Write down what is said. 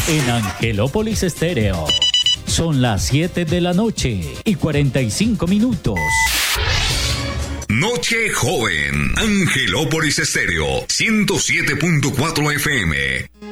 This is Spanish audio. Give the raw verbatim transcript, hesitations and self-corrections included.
en Angelópolis Estéreo. Son las siete de la noche y cuarenta y cinco minutos. Noche Joven, Angelópolis Estéreo, ciento siete punto cuatro F M.